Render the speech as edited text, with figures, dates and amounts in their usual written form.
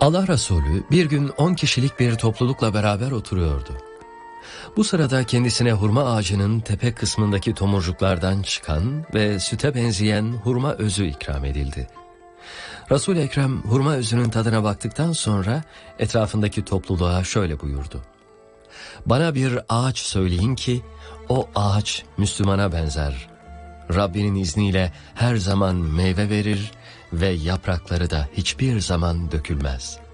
Allah Resulü bir gün 10 kişilik bir toplulukla beraber oturuyordu. Bu sırada kendisine hurma ağacının tepe kısmındaki tomurcuklardan çıkan ve süte benzeyen hurma özü ikram edildi. Resul-i Ekrem hurma özünün tadına baktıktan sonra etrafındaki topluluğa şöyle buyurdu: "Bana bir ağaç söyleyin ki o ağaç Müslümana benzer. Rabbinin izniyle her zaman meyve verir ve yaprakları da hiçbir zaman dökülmez."